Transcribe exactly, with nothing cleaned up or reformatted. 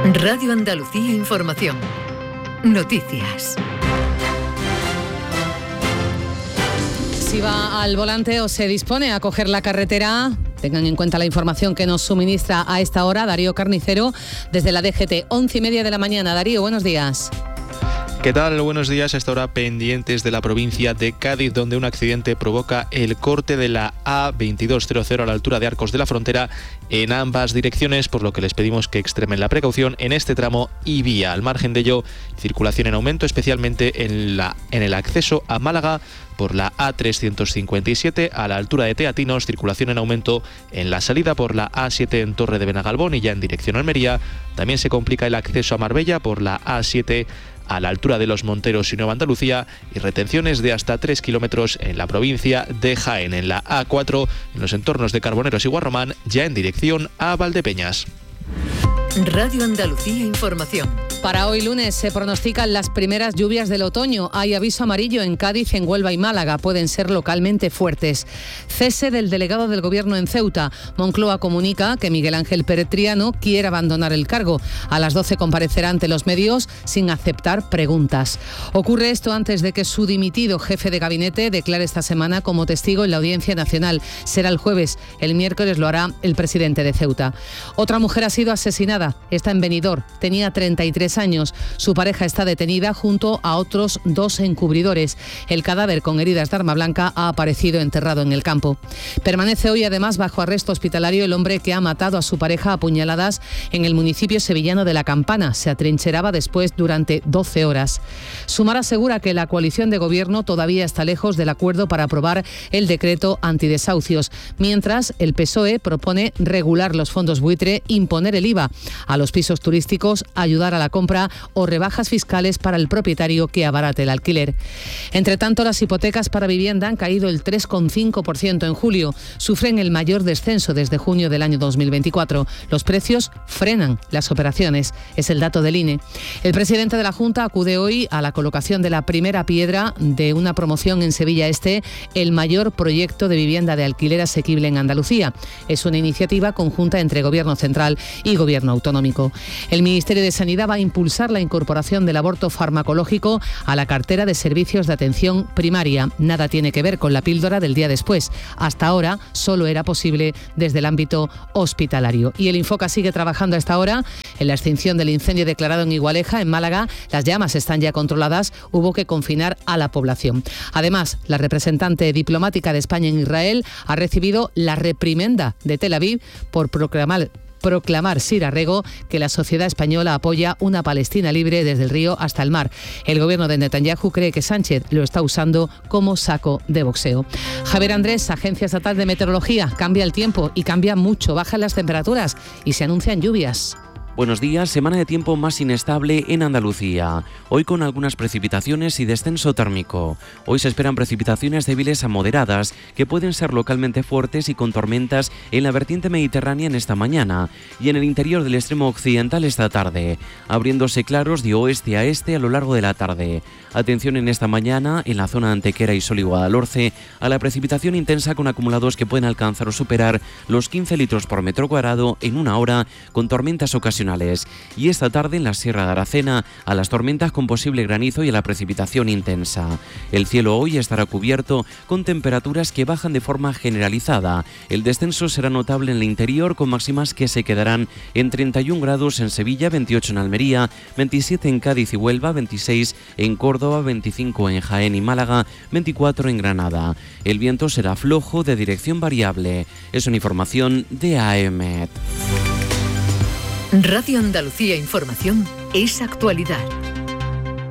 Radio Andalucía Información. Noticias. Si va al volante o se dispone a coger la carretera, tengan en cuenta la información que nos suministra a esta hora Darío Carnicero desde la D G T, once y media de la mañana. Darío, buenos días. ¿Qué tal? Buenos días. A esta hora pendientes de la provincia de Cádiz, donde un accidente provoca el corte de la A veintidós cero a la altura de Arcos de la Frontera en ambas direcciones, por lo que les pedimos que extremen la precaución en este tramo y vía. Al margen de ello, circulación en aumento, especialmente en, la, en el acceso a Málaga por la A trescientos cincuenta y siete a la altura de Teatinos, circulación en aumento en la salida por la A siete en Torre de Benagalbón y ya en dirección a Almería. También se complica el acceso a Marbella por la A siete a la altura de Los Monteros y Nueva Andalucía, y retenciones de hasta tres kilómetros en la provincia de Jaén. En la A cuatro, en los entornos de Carboneros y Guarromán, ya en dirección a Valdepeñas. Radio Andalucía Información. Para hoy lunes se pronostican las primeras lluvias del otoño. Hay aviso amarillo en Cádiz, en Huelva y Málaga. Pueden ser localmente fuertes. Cese del delegado del Gobierno en Ceuta. Moncloa comunica que Miguel Ángel Pérez Triano quiere abandonar el cargo. A las doce comparecerá ante los medios sin aceptar preguntas. Ocurre esto antes de que su dimitido jefe de gabinete declare esta semana como testigo en la Audiencia Nacional. Será el jueves. El miércoles lo hará el presidente de Ceuta. Otra mujer ha sido asesinada. Está en Benidorm. Tenía treinta y tres años. Su pareja está detenida junto a otros dos encubridores. El cadáver con heridas de arma blanca ha aparecido enterrado en el campo. Permanece hoy además bajo arresto hospitalario el hombre que ha matado a su pareja a puñaladas en el municipio sevillano de La Campana. Se atrincheraba después durante doce horas. Sumar asegura que la coalición de gobierno todavía está lejos del acuerdo para aprobar el decreto antidesahucios, mientras el P S O E propone regular los fondos buitre, imponer el I V A a los pisos turísticos, ayudar a la compra o rebajas fiscales para el propietario que abarate el alquiler. Entre tanto, las hipotecas para vivienda han caído el tres coma cinco por ciento en julio. Sufren el mayor descenso desde junio del año dos mil veinticuatro. Los precios frenan las operaciones. Es el dato del I N E. El presidente de la Junta acude hoy a la colocación de la primera piedra de una promoción en Sevilla Este, el mayor proyecto de vivienda de alquiler asequible en Andalucía. Es una iniciativa conjunta entre Gobierno Central y Gobierno Autonómico. El Ministerio de Sanidad va a impulsar la incorporación del aborto farmacológico a la cartera de servicios de atención primaria. Nada tiene que ver con la píldora del día después. Hasta ahora solo era posible desde el ámbito hospitalario. Y el Infoca sigue trabajando a esta hora en la extinción del incendio declarado en Igualeja, en Málaga. Las llamas están ya controladas. Hubo que confinar a la población. Además, la representante diplomática de España en Israel ha recibido la reprimenda de Tel Aviv por proclamar proclamar Sir Arrego que la sociedad española apoya una Palestina libre desde el río hasta el mar. El gobierno de Netanyahu cree que Sánchez lo está usando como saco de boxeo. Javier Andrés, Agencia Estatal de Meteorología. Cambia el tiempo y cambia mucho. Bajan las temperaturas y se anuncian lluvias. Buenos días, semana de tiempo más inestable en Andalucía. Hoy con algunas precipitaciones y descenso térmico. Hoy se esperan precipitaciones débiles a moderadas que pueden ser localmente fuertes y con tormentas en la vertiente mediterránea en esta mañana y en el interior del extremo occidental esta tarde, abriéndose claros de oeste a este a lo largo de la tarde. Atención en esta mañana en la zona de Antequera y Sol y Guadalhorce a la precipitación intensa con acumulados que pueden alcanzar o superar los quince litros por metro cuadrado en una hora con tormentas ocasionales. Y esta tarde en la Sierra de Aracena a las tormentas con posible granizo y a la precipitación intensa. El cielo hoy estará cubierto con temperaturas que bajan de forma generalizada. El descenso será notable en el interior con máximas que se quedarán en treinta y un grados en Sevilla, veintiocho en Almería, veintisiete en Cádiz y Huelva, veintiséis en Córdoba, veinticinco en Jaén y Málaga, veinticuatro en Granada. El viento será flojo de dirección variable. Es una información de A E M E T. Radio Andalucía Información es actualidad.